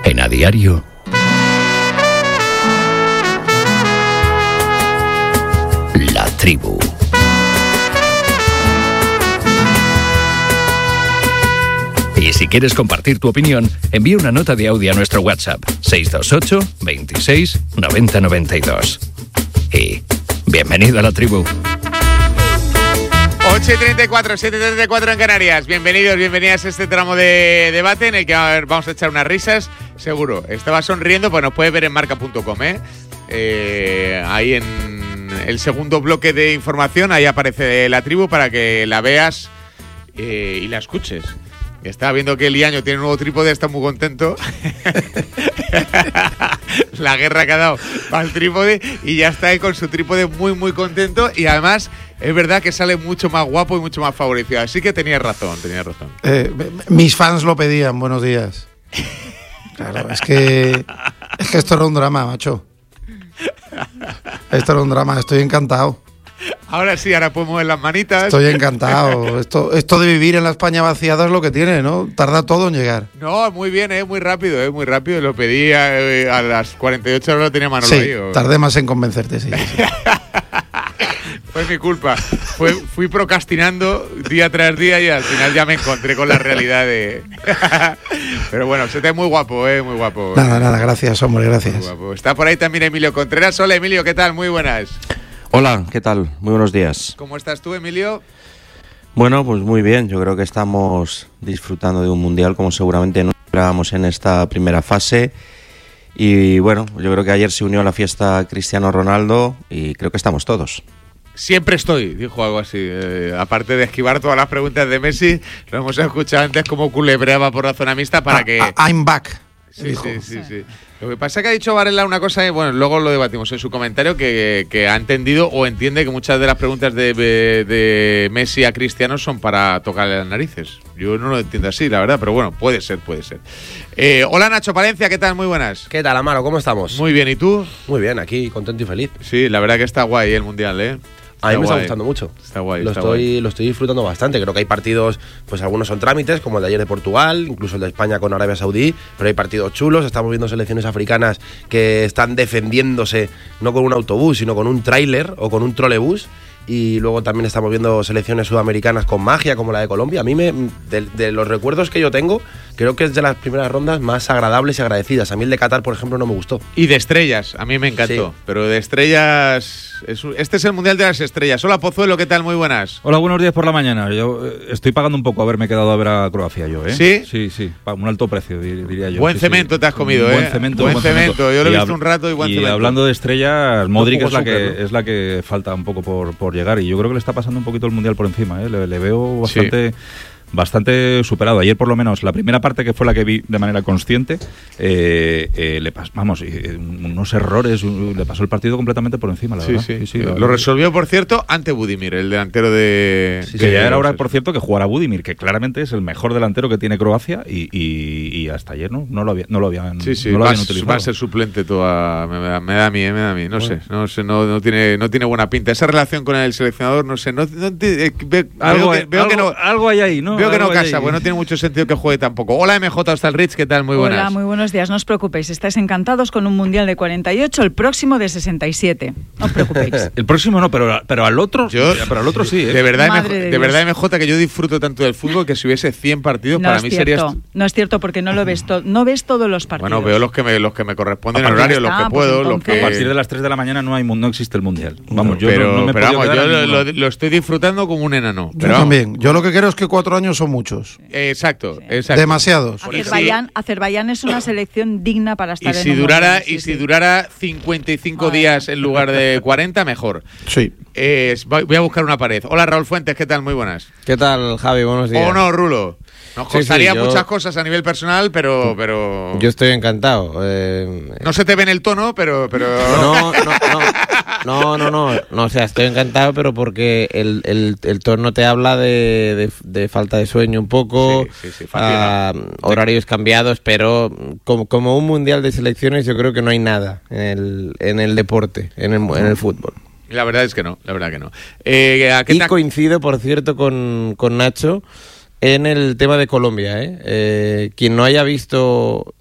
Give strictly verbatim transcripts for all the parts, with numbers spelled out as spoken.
En A Diario, La Tribu. Y si quieres compartir tu opinión, envía una nota de audio a nuestro WhatsApp seis dos ocho, veintiséis, noventa noventa y dos. Y bienvenido a La Tribu. ocho y treinta y cuatro, siete y treinta y cuatro en Canarias. Bienvenidos, bienvenidas a este tramo de debate en el que a ver, vamos a echar unas risas, seguro. Estaba sonriendo, pues nos puedes ver en marca punto com, ¿eh? Eh, ahí en el segundo bloque de información, ahí aparece La Tribu para que la veas eh, y la escuches. Estaba viendo que el Iaño tiene un nuevo trípode, está muy contento. La guerra que ha dado al trípode y ya está ahí con su trípode muy, muy contento. Y además es verdad que sale mucho más guapo y mucho más favorecido. Así que tenías razón, tenías razón. Eh, mis fans lo pedían, buenos días. Claro, es que, es que esto era un drama, macho. Esto era un drama, estoy encantado. Ahora sí, ahora puedo mover las manitas. Estoy encantado. Esto, esto de vivir en la España vaciada es lo que tiene, ¿no? Tarda todo en llegar. No, muy bien, es eh, muy rápido, es eh, muy rápido. Lo pedí a, a las cuarenta y ocho horas, lo tenía Manolo sí, ahí. O... tardé más en convencerte, sí. sí. Fue mi culpa. Fue, fui procrastinando día tras día y al final ya me encontré con la realidad de... Pero bueno, se te ve muy guapo, ¿eh? Muy guapo. Nada, nada, gracias, hombre, gracias. Muy guapo. Está por ahí también Emilio Contreras. Hola, Emilio, ¿qué tal? Muy buenas. Hola, ¿qué tal? Muy buenos días. ¿Cómo estás tú, Emilio? Bueno, pues muy bien. Yo creo que estamos disfrutando de un mundial como seguramente no esperábamos en esta primera fase. Y bueno, yo creo que ayer se unió a la fiesta Cristiano Ronaldo y creo que estamos todos. Siempre estoy, dijo algo así. Eh, aparte de esquivar todas las preguntas de Messi, lo hemos escuchado antes como culebreaba por la zona mixta para que... I'm back. Sí, sí, sí, sí. Lo que pasa es que ha dicho Varela una cosa, y bueno, luego lo debatimos en su comentario, que, que ha entendido o entiende que muchas de las preguntas de, de, de Messi a Cristiano son para tocarle las narices. Yo no lo entiendo así, la verdad, pero bueno, puede ser, puede ser. Eh, hola Nacho Palencia, ¿qué tal? Muy buenas. ¿Qué tal, Amaro? ¿Cómo estamos? Muy bien, ¿y tú? Muy bien, aquí contento y feliz. Sí, la verdad que está guay el Mundial, ¿eh? A mí me guay. está gustando mucho. Está guay, lo está estoy, guay. Lo estoy disfrutando bastante. Creo que hay partidos, pues algunos son trámites, como el de ayer de Portugal, incluso el de España con Arabia Saudí, pero hay partidos chulos. Estamos viendo selecciones africanas que están defendiéndose no con un autobús, sino con un tráiler o con un trolebús. Y luego también estamos viendo selecciones sudamericanas con magia, como la de Colombia. A mí, me, de, de los recuerdos que yo tengo, creo que es de las primeras rondas más agradables y agradecidas. A mí el de Qatar, por ejemplo, no me gustó. Y de estrellas, a mí me encantó. Sí. Pero de estrellas... Es, este es el Mundial de las Estrellas. Hola, Pozuelo, ¿qué tal? Muy buenas. Hola, buenos días por la mañana. Yo eh, estoy pagando un poco haberme quedado a ver a Croacia yo, ¿eh? ¿Sí? Sí, sí. Un alto precio, diría yo. Buen sí, cemento sí. te has comido, un ¿eh? Buen cemento. Buen, buen cemento. cemento. Yo lo he y visto un rato y buen y cemento. Y hablando de estrellas, Modric es la, que, super, ¿no? es la que falta un poco por, por llegar. Y yo creo que le está pasando un poquito el Mundial por encima, ¿eh? Le, le veo bastante... Sí. bastante superado. Ayer, por lo menos, la primera parte, que fue la que vi de manera consciente, eh, eh, le pas, vamos, eh, unos errores, le pasó el partido completamente por encima, la sí, verdad. Sí, sí, sí, lo, lo, lo resolvió, por cierto, ante Budimir, el delantero de... Sí, que de, ya era hora, por cierto, que jugara Budimir, que claramente es el mejor delantero que tiene Croacia y, y, y hasta ayer no, no, lo, había, no lo habían, sí, sí, no lo va, habían utilizado. Va a ser suplente toda... Me da, me da a mí, me da a mí, no bueno. sé, no sé, no, no, tiene, no tiene buena pinta. Esa relación con el seleccionador, no sé, no, no eh, ve, algo, veo, que, veo algo, que no... Algo hay ahí, ¿no? Veo que algo no casa, bueno, no tiene mucho sentido que juegue tampoco. Hola M J hasta el Ritz, ¿qué tal? Muy buenas. Hola, muy buenos días. No os preocupéis, estáis encantados con un Mundial de cuarenta y ocho, el próximo de sesenta y siete. No os preocupéis. El próximo no, pero, pero al otro yo, pero al otro sí, ¿eh? De verdad, M J, de, de verdad M J, que yo disfruto tanto del fútbol que si hubiese cien partidos no para es mí cierto, sería... No es cierto, porque no lo ves to- no ves todos los partidos. Bueno, veo los que me, los que me corresponden en horario, los que está, puedo, pues los que... A partir de las tres de la mañana no hay no existe el Mundial. Vamos, yo pero, no, no me pero vamos, yo lo, lo, lo estoy disfrutando como un enano. Yo pero también. Yo lo que quiero es que cuatro años son muchos. Eh, exacto, exacto. Demasiados. Azerbaiyán, Azerbaiyán es una selección digna para estar y en si un durara mundial, sí, Y si sí. durara cincuenta y cinco Madre. días en lugar de cuarenta, mejor. Sí. Eh, voy a buscar una pared. Hola, Raúl Fuentes, ¿qué tal? Muy buenas. ¿Qué tal, Javi? Buenos días. ¿O no, Rulo? Nos Sí, costaría sí, yo- muchas cosas a nivel personal, pero... pero... Yo estoy encantado. eh, No se te ve en el tono, pero... pero... No, no, no, no, no, no, no, o sea, estoy encantado, pero porque el, el, el tono te habla de, de, de falta de sueño un poco, Sí, sí, sí, ah, horarios cambiados, pero como, como un mundial de selecciones yo creo que no hay nada en el, en el deporte, en el, en el fútbol. La verdad es que no, la verdad que no. Eh, ¿a qué Y te- coincido, por cierto, con, con Nacho en el tema de Colombia, ¿eh? Eh, quien no haya visto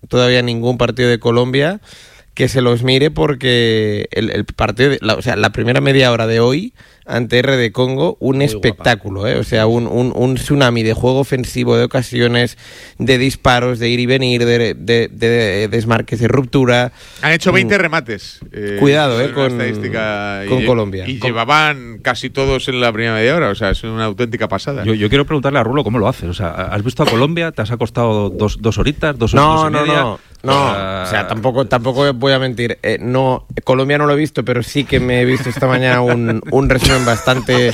todavía ningún partido de Colombia, que se los mire porque el, el partido, de, la, o sea, la primera media hora de hoy ante R D Congo, un Muy espectáculo, ¿eh? O sea, un, un, un tsunami de juego ofensivo, de ocasiones, de disparos, de ir y venir, de, de, de desmarques, de ruptura. Han hecho veinte mm. remates. Eh, Cuidado, ¿eh? Con, con y, Colombia. Y llevaban casi todos en la primera media hora, o sea, es una auténtica pasada. Yo, yo quiero preguntarle a Rulo cómo lo hace. O sea, ¿has visto a Colombia? ¿Te has acostado dos, dos horitas, dos no, horas y no, media? No, no, uh... o sea, tampoco, tampoco voy a mentir. Eh, no, Colombia no lo he visto, pero sí que me he visto esta mañana un, un resumen bastante...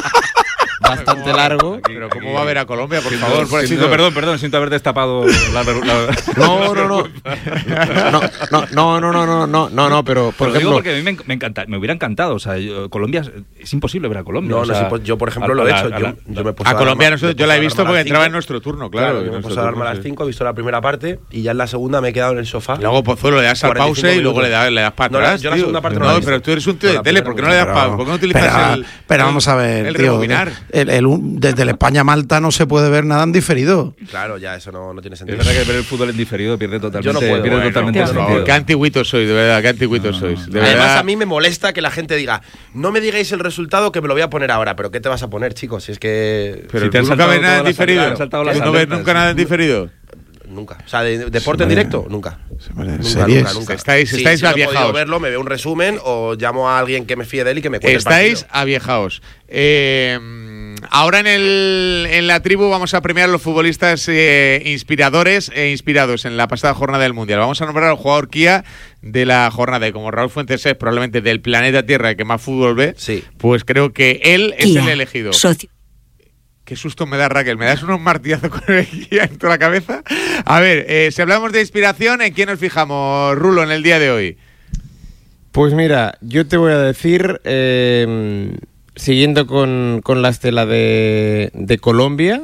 bastante largo. Pero ¿cómo va a ver a Colombia, por favor? Por siento, perdón, perdón, siento haber destapado la... la no, no, no. No, no, no, no, no, no, no, no, no, pero por pero ejemplo... digo porque a mí me, me, encanta, me hubiera encantado, o sea, yo, Colombia, es imposible ver a Colombia. No, o no, sea, sí, yo por ejemplo a, lo he hecho. A, yo, yo me a, a Colombia nosotros, yo la he visto porque entraba en nuestro turno, claro. claro yo me puse a alarma a las cinco, he visto la primera parte y ya en la segunda me he quedado en el sofá. Luego Pozuelo le das al pausa y luego le das, le das para atrás. Yo la segunda parte no No, pero tú eres un tío de tele, ¿por qué no le das para...? ¿Por qué no utilizas el... Pero vamos a ver, tío, desde el España-Malta no se puede ver nada en diferido. Claro, ya, eso no, no tiene sentido. Es verdad que ver el fútbol en diferido pierde totalmente. Yo no puedo, pierde bueno, totalmente por favor, qué antiguitos sois, de verdad, qué antiguitos no, sois. De Además, verdad. a mí me molesta que la gente diga, no me digáis el resultado que me lo voy a poner ahora, pero ¿qué te vas a poner, chicos? Si es que... Pero si te nunca ves nada en diferido. ¿No ves nunca nada en diferido? Nunca. O sea, de deporte en directo, nunca. Nunca, nunca, nunca. Estáis, sí, estáis si aviejaos. no he podido verlo, me veo un resumen o llamo a alguien que me fíe de él y que me cuente Estáis el partido. aviejaos. Eh, ahora en, el, en la tribu vamos a premiar a los futbolistas eh, inspiradores e inspirados en la pasada jornada del Mundial. Vamos a nombrar al jugador Kia de la jornada. Y como Raúl Fuentes es probablemente del planeta Tierra que más fútbol ve, sí. pues creo que él Kia, es el elegido. Socio. Qué susto me da, Raquel. ¿Me das unos martillazos con el guía en toda la cabeza? A ver, eh, si hablamos de inspiración, ¿en quién nos fijamos, Rulo, en el día de hoy? Pues mira, yo te voy a decir, eh, siguiendo con, con la estela de, de Colombia,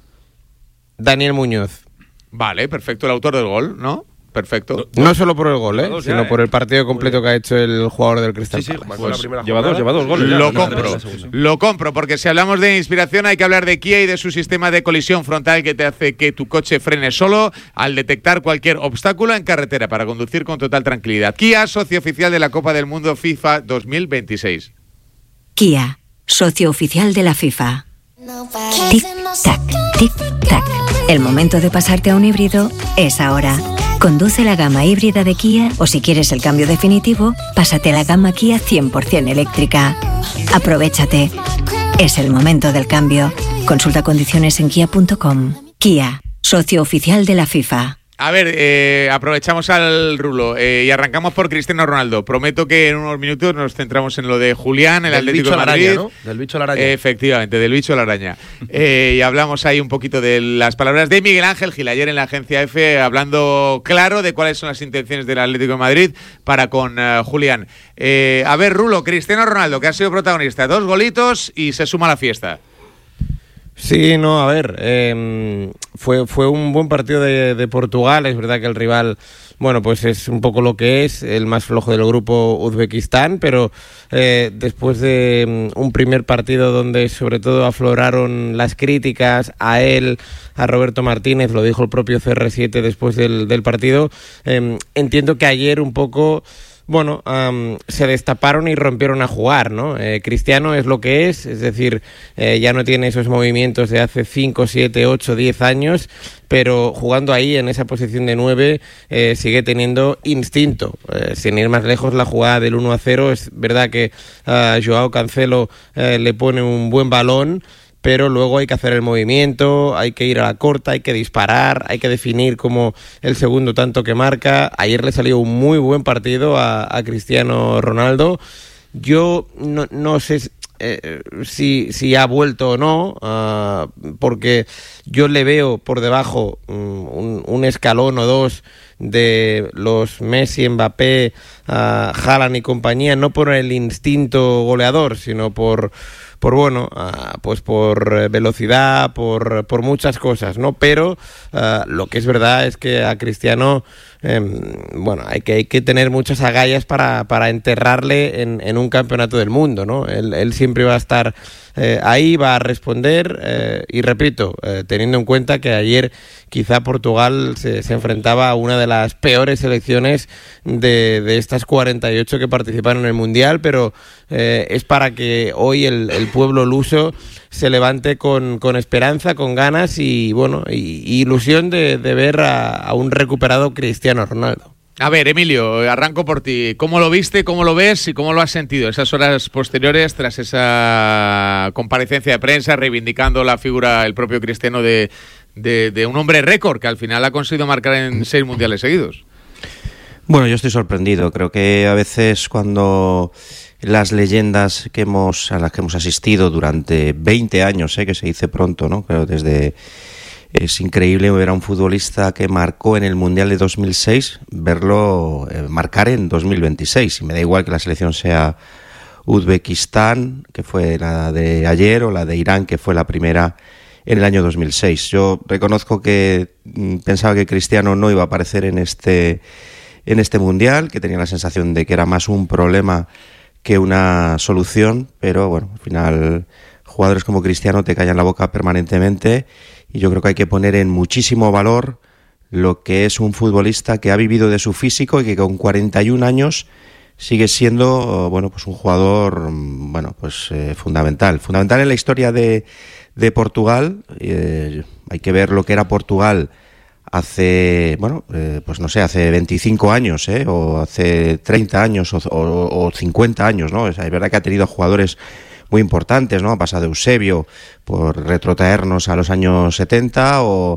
Daniel Muñoz. Vale, perfecto. El autor del gol, ¿no? Perfecto. No, no solo por el gol, ¿eh? dos sino ya, por ¿eh? el partido completo que ha hecho el jugador del Crystal Sí, sí, Palace. pues, la primera lleva dos, lleva dos goles. Lo ya, compro, lo compro, porque si hablamos de inspiración hay que hablar de Kia y de su sistema de colisión frontal que te hace que tu coche frene solo al detectar cualquier obstáculo en carretera para conducir con total tranquilidad. Kia, socio oficial de la Copa del Mundo FIFA dos mil veintiséis. Kia, socio oficial de la FIFA. Tic-tac, tic-tac. El momento de pasarte a un híbrido es ahora. Conduce la gama híbrida de Kia o si quieres el cambio definitivo, pásate a la gama Kia cien por ciento eléctrica. Aprovechate. Es el momento del cambio. Consulta condiciones en kia punto com. Kia, socio oficial de la FIFA. A ver, eh, aprovechamos al Rulo eh, y arrancamos por Cristiano Ronaldo. Prometo que en unos minutos nos centramos en lo de Julián, el del Atlético bicho de a la Madrid. araña, ¿no? Del bicho a la araña. Eh, efectivamente, del bicho a la araña. eh, y hablamos ahí un poquito de las palabras de Miguel Ángel Gil ayer en la agencia F, hablando claro de cuáles son las intenciones del Atlético de Madrid para con uh, Julián. Eh, a ver, Rulo, Cristiano Ronaldo, que ha sido protagonista, dos golitos y se suma a la fiesta. Sí, no, a ver, eh, fue, fue un buen partido de, de Portugal. Es verdad que el rival, bueno, pues es un poco lo que es, el más flojo del grupo, Uzbekistán, pero eh, después de um, un primer partido donde sobre todo afloraron las críticas a él, a Roberto Martínez, lo dijo el propio C R siete después del, del partido, eh, entiendo que ayer un poco... Bueno, um, se destaparon y rompieron a jugar, ¿no? Eh, Cristiano es lo que es, es decir, eh, ya no tiene esos movimientos de hace cinco, siete, ocho, diez años, pero jugando ahí en esa posición de nueve eh, sigue teniendo instinto. Eh, sin ir más lejos, la jugada del uno a cero, es verdad que uh, Joao Cancelo eh, le pone un buen balón, pero luego hay que hacer el movimiento, hay que ir a la corta, hay que disparar, hay que definir como el segundo tanto que marca. Ayer le salió un muy buen partido a, a Cristiano Ronaldo. Yo no, no sé eh, si, si ha vuelto o no, uh, porque yo le veo por debajo um, un, un escalón o dos de los Messi, Mbappé, uh, Haaland y compañía, no por el instinto goleador, sino por... por bueno, uh, pues por velocidad, por, por muchas cosas, ¿no? Pero uh, lo que es verdad es que a Cristiano, eh, bueno, hay que, hay que tener muchas agallas para, para enterrarle en, en un campeonato del mundo, ¿no? Él, él siempre va a estar eh, ahí va a responder eh, y repito, eh, teniendo en cuenta que ayer quizá Portugal se, se enfrentaba a una de las peores selecciones de, de estas cuarenta y ocho que participaron en el Mundial, pero eh, es para que hoy el, el pueblo luso se levante con, con esperanza, con ganas y bueno y, y ilusión de, de ver a, a un recuperado Cristiano Ronaldo. A ver, Emilio, arranco por ti. ¿Cómo lo viste, cómo lo ves y cómo lo has sentido esas horas posteriores tras esa comparecencia de prensa reivindicando la figura, el propio Cristiano, de, de, de un hombre récord que al final ha conseguido marcar en seis mundiales seguidos? Bueno, yo estoy sorprendido. Creo que a veces cuando las leyendas que hemos a las que hemos asistido durante veinte años, ¿eh? que se dice pronto, ¿no? Pero desde... Es increíble ver a un futbolista que marcó en el Mundial de dos mil seis, verlo eh, marcar en dos mil veintiséis. Y me da igual que la selección sea Uzbekistán, que fue la de ayer, o la de Irán, que fue la primera en el año dos mil seis. Yo reconozco que mm, pensaba que Cristiano no iba a aparecer en este, en este Mundial, que tenía la sensación de que era más un problema que una solución, pero bueno, al final jugadores como Cristiano te callan la boca permanentemente. Y yo creo que hay que poner en muchísimo valor lo que es un futbolista que ha vivido de su físico y que con cuarenta y un años sigue siendo, bueno, pues un jugador, bueno, pues eh, fundamental. Fundamental en la historia de, de Portugal. Eh, hay que ver lo que era Portugal hace, bueno, eh, pues no sé, hace veinticinco años, ¿eh? O hace treinta años o, o, o cincuenta años, ¿no? O sea, es verdad que ha tenido jugadores muy importantes, ¿no? Ha pasado Eusebio por retrotraernos a los años setenta o,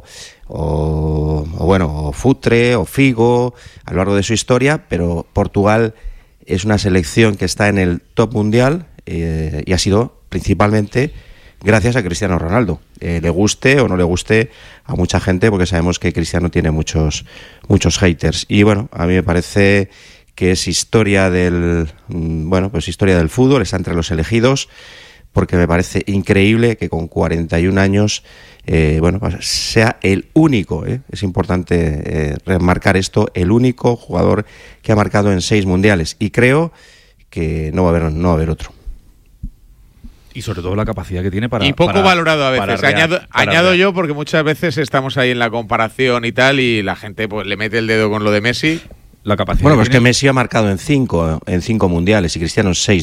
o, o bueno, o Futre o Figo a lo largo de su historia, pero Portugal es una selección que está en el top mundial eh, y ha sido principalmente gracias a Cristiano Ronaldo. Eh, le guste o no le guste a mucha gente, porque sabemos que Cristiano tiene muchos, muchos haters. Y bueno, a mí me parece que es historia del bueno pues historia del fútbol, está entre los elegidos, porque me parece increíble que con cuarenta y un años eh, bueno pues sea el único, ¿eh? es importante eh, remarcar esto, el único jugador que ha marcado en seis mundiales, y creo que no va a haber no va a haber otro. Y sobre todo la capacidad que tiene para... Y poco para, valorado a veces. real, añado añado yo, porque muchas veces estamos ahí en la comparación y tal, y la gente pues le mete el dedo con lo de Messi. La capacidad bueno, que pues tiene... que Messi ha marcado en cinco en cinco mundiales y Cristiano en seis